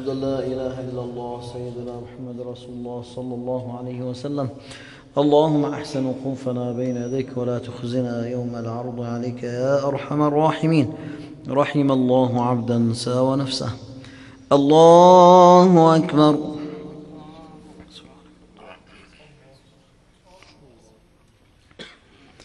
أشهد أن لا إله إلا الله سيدنا محمد رسول الله صلى الله عليه وسلم. اللهم أحسن وقوفنا بين يديك ولا تخزنا يوم العرض عليك يا أرحم الراحمين. رحم الله عبدا ساوى نفسه. الله أكبر.